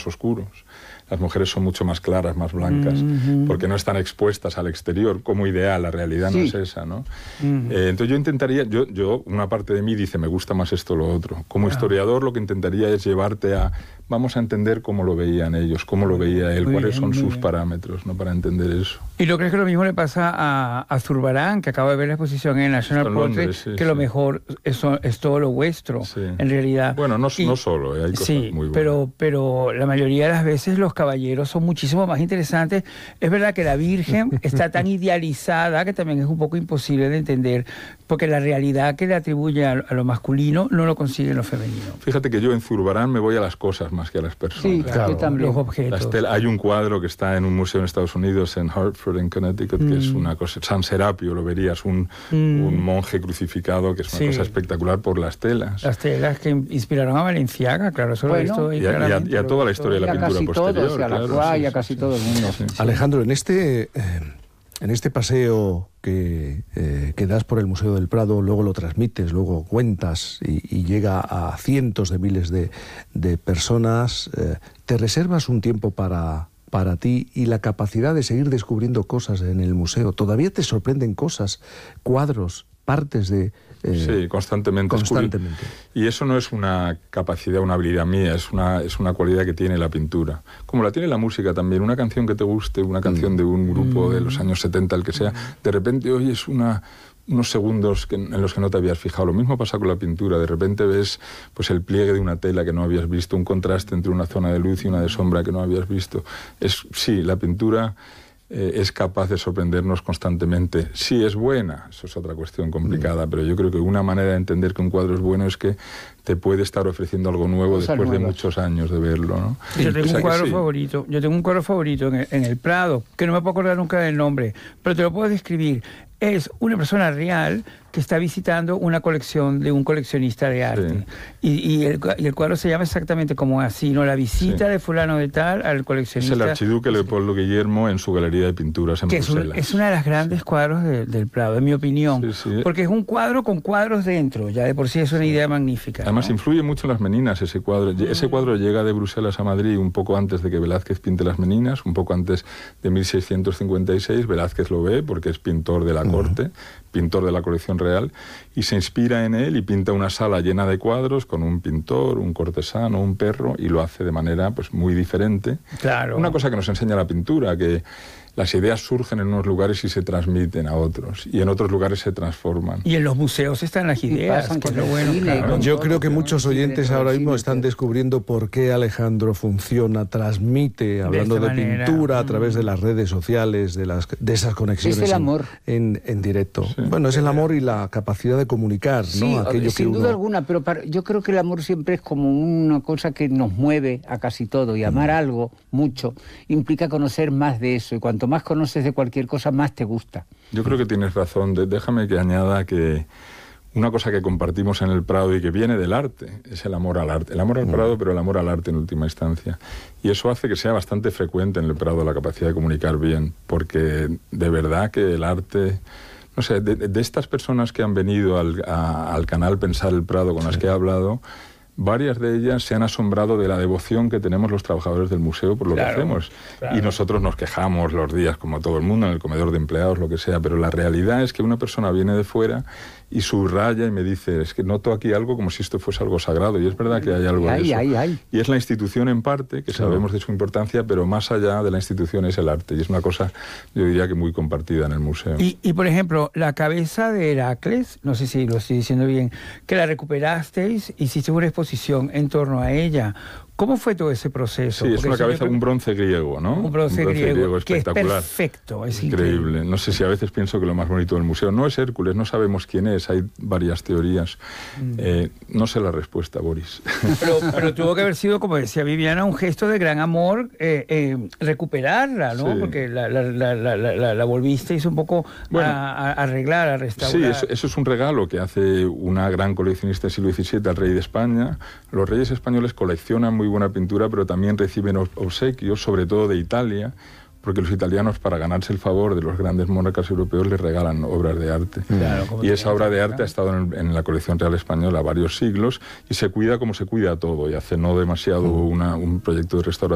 más oscuros. Las mujeres son mucho más claras, más blancas, porque no están expuestas al exterior como ideal. La realidad no es esa, ¿no? Entonces yo intentaría, una parte de mí dice, me gusta más esto o lo otro. Como historiador lo que intentaría es llevarte a, vamos a entender cómo lo veían ellos, cómo lo veía él, cuáles son sus parámetros, ¿no? Para entender eso. ¿Y lo crees que lo mismo le pasa a Zurbarán, que acaba de ver la exposición en National Portrait, que lo mejor es todo lo vuestro, en realidad? Bueno, no solo, hay cosas muy buenas. Pero la mayoría de las veces los caballeros son muchísimo más interesantes. Es verdad que la Virgen está tan idealizada que también es un poco imposible de entender, porque la realidad que le atribuye a lo masculino no lo consigue en lo femenino. Fíjate que yo en Zurbarán me voy a las cosas más que a las personas. Sí, claro, también. Los objetos. Hay un cuadro que está en un museo en Estados Unidos, en Hartford, en Connecticut, que es una cosa, San Serapio, lo verías, un monje crucificado, que es una cosa espectacular por las telas. Las telas que inspiraron a Valenciaga, claro, eso lo he visto. Y a toda la historia de la pintura posterior. A la Croix y a casi todo el mundo. Alejandro, en este paseo que das por el Museo del Prado, luego lo transmites, luego cuentas y llega a cientos de miles de personas, ¿te reservas un tiempo para ti y la capacidad de seguir descubriendo cosas en el museo? ¿Todavía te sorprenden cosas, cuadros, partes de...? Sí, constantemente. Y eso no es una capacidad, una habilidad mía, es una cualidad que tiene la pintura. Como la tiene la música también. Una canción que te guste, una canción de un grupo de los años 70, el que sea, de repente oyes unos segundos en los que no te habías fijado. Lo mismo pasa con la pintura. De repente ves pues el pliegue de una tela que no habías visto, un contraste entre una zona de luz y una de sombra que no habías visto. Sí, la pintura es capaz de sorprendernos constantemente. Sí, es buena, eso es otra cuestión complicada, pero yo creo que una manera de entender que un cuadro es bueno es que te puede estar ofreciendo algo nuevo después de muchos años de verlo, ¿no? Yo tengo un cuadro favorito. Yo tengo un cuadro favorito en el Prado, que no me puedo acordar nunca del nombre, pero te lo puedo describir. Es una persona real que está visitando una colección de un coleccionista de arte. Y el cuadro se llama exactamente como así, ¿no? La visita de fulano de tal al coleccionista. Es el archiduque Leopoldo Guillermo en su galería de pinturas en Bruselas. Es una de las grandes cuadros del Prado, en mi opinión. Porque es un cuadro con cuadros dentro, ya de por sí es una idea magnífica. Además, influye mucho en las Meninas ese cuadro. Ese cuadro llega de Bruselas a Madrid un poco antes de que Velázquez pinte las Meninas, un poco antes de 1656. Velázquez lo ve porque es pintor de la corte, pintor de la colección real, y se inspira en él y pinta una sala llena de cuadros con un pintor, un cortesano, un perro, y lo hace de manera pues muy diferente. Claro. Una cosa que nos enseña la pintura, que las ideas surgen en unos lugares y se transmiten a otros, y en otros lugares se transforman. Y en los museos están las ideas, que es lo bueno. Claro. Yo creo que muchos oyentes ahora mismo están descubriendo por qué Alejandro funciona, transmite, hablando de pintura, a través de las redes sociales, de esas conexiones. Es el amor. En directo. Sí. Bueno, es el amor y la capacidad de comunicar, sí, ¿no? Aquello sin que duda alguna, pero yo creo que el amor siempre es como una cosa que nos mueve a casi todo, y amar algo mucho implica conocer más de eso, y cuanto más conoces de cualquier cosa, más te gusta. Yo creo que tienes razón. Déjame que añada que una cosa que compartimos en el Prado y que viene del arte es el amor al arte. El amor al Prado, pero el amor al arte en última instancia. Y eso hace que sea bastante frecuente en el Prado la capacidad de comunicar bien, porque de verdad que el arte... No sé, de estas personas que han venido al canal Pensar el Prado, con las que he hablado, varias de ellas se han asombrado de la devoción que tenemos los trabajadores del museo por lo que hacemos. Y nosotros nos quejamos los días, como todo el mundo, en el comedor de empleados, lo que sea, pero la realidad es que una persona viene de fuera y subraya y me dice, es que noto aquí algo como si esto fuese algo sagrado, y es verdad que hay algo de eso. Y es la institución en parte, que sabemos de su importancia, pero más allá de la institución es el arte, y es una cosa, yo diría que muy compartida en el museo. Y por ejemplo, la cabeza de Heracles, no sé si lo estoy diciendo bien, que la recuperasteis, hiciste una exposición en torno a ella. ¿Cómo fue todo ese proceso? Sí, es una cabeza de un bronce griego, ¿no? Un bronce griego espectacular. Que es perfecto, es increíble. No sé si a veces pienso que lo más bonito del museo no es Hércules, no sabemos quién es, hay varias teorías. No sé la respuesta, Boris. Pero tuvo que haber sido, como decía Viviana, un gesto de gran amor recuperarla, ¿no? Sí. Porque la volvisteis un poco a arreglar, a restaurar. Sí, eso es un regalo que hace una gran coleccionista del siglo XVII al rey de España. Los reyes españoles coleccionan muy buena pintura, pero también reciben obsequios, sobre todo de Italia, porque los italianos, para ganarse el favor de los grandes monarcas europeos, les regalan obras de arte. Claro, y esa obra de arte ha estado en la colección real española varios siglos, y se cuida como se cuida todo, y hace no demasiado un proyecto de restauración